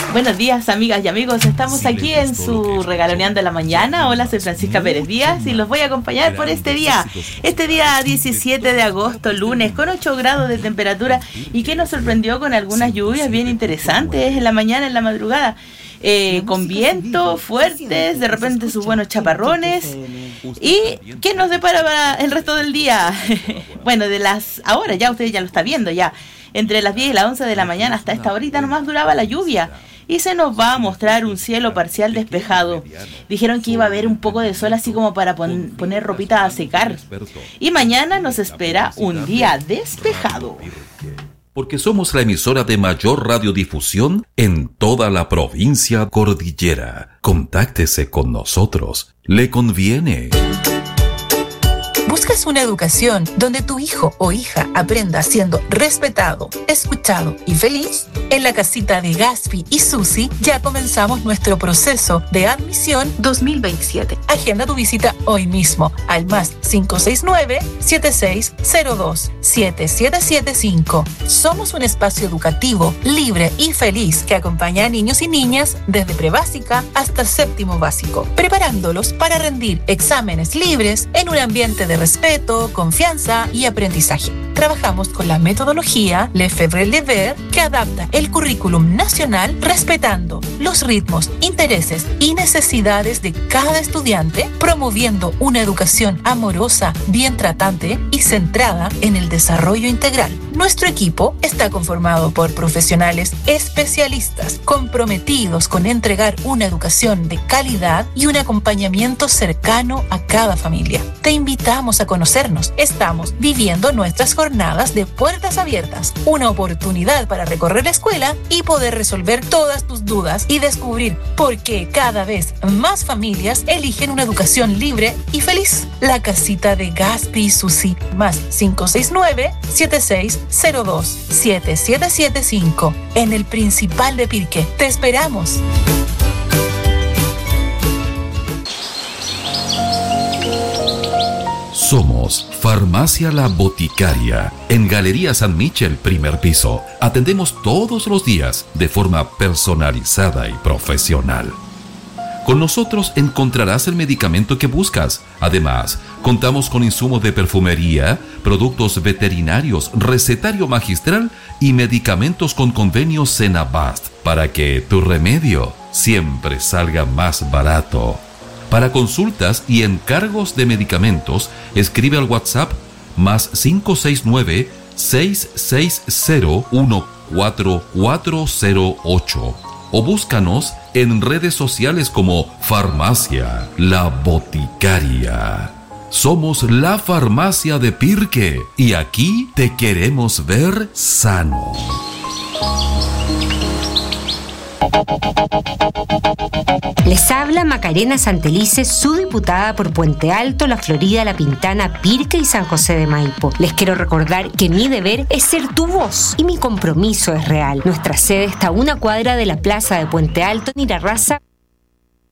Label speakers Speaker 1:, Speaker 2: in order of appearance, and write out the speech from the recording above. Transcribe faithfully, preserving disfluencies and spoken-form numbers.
Speaker 1: Buenos días, amigas y amigos. Estamos aquí en su Regaloneando la Mañana. Hola, soy Francisca Pérez Díaz y los voy a acompañar por este día. Este día diecisiete de agosto, lunes, con ocho grados de temperatura y que nos sorprendió con algunas lluvias bien interesantes en la mañana, en la madrugada. Eh, con viento fuertes, de repente sus buenos chaparrones. ¿Y qué nos depara para el resto del día? Bueno, de las ahora ya ustedes ya lo están viendo ya. Entre las diez y las once de la mañana hasta esta horita nomás duraba la lluvia y se nos va a mostrar un cielo parcial despejado. Dijeron que iba a haber un poco de sol así como para pon- poner ropita a secar. Y mañana nos espera un día despejado.
Speaker 2: Porque somos la emisora de mayor radiodifusión en toda la provincia cordillera. Contáctese con nosotros. Le conviene.
Speaker 3: ¿Buscas una educación donde tu hijo o hija aprenda siendo respetado, escuchado y feliz? En la casita de Gaspi y Susi ya comenzamos nuestro proceso de admisión dos mil veintisiete. Agenda tu visita hoy mismo al más cinco seis nueve, siete seis cero dos, siete siete siete cinco. Somos un espacio educativo, libre y feliz que acompaña a niños y niñas desde prebásica hasta séptimo básico, preparándolos para rendir exámenes libres en un ambiente de respeto, confianza y aprendizaje. Trabajamos con la metodología Lefebvre-Lever que adapta el currículum nacional respetando los ritmos, intereses y necesidades de cada estudiante, promoviendo una educación amorosa, bien tratante y centrada en el desarrollo integral. Nuestro equipo está conformado por profesionales especialistas comprometidos con entregar una educación de calidad y un acompañamiento cercano a cada familia. Te invitamos a conocernos. Estamos viviendo nuestras jornadas de puertas abiertas, una oportunidad para recorrer la escuela y poder resolver todas tus dudas y descubrir por qué cada vez más familias eligen una educación libre y feliz. La casita de Gaspi y Susi, más cinco seis nueve, siete seis cero dos, siete siete siete cinco, en el Principal de Pirque. Te esperamos.
Speaker 2: Somos Farmacia La Boticaria, en Galería San Michel, primer piso. Atendemos todos los días de forma personalizada y profesional. Con nosotros encontrarás el medicamento que buscas. Además, contamos con insumos de perfumería, productos veterinarios, recetario magistral y medicamentos con convenio Senabast para que tu remedio siempre salga más barato. Para consultas y encargos de medicamentos, escribe al WhatsApp más cinco seis nueve, seis seis cero, uno cuatro cuatro cero ocho o búscanos en redes sociales como Farmacia La Boticaria. Somos la farmacia de Pirque y aquí te queremos ver sano.
Speaker 4: Les habla Macarena Santelice, su diputada por Puente Alto, La Florida, La Pintana, Pirque y San José de Maipo. Les quiero recordar que mi deber es ser tu voz y mi compromiso es real. Nuestra sede está a una cuadra de la plaza de Puente Alto, en Irarrázaval.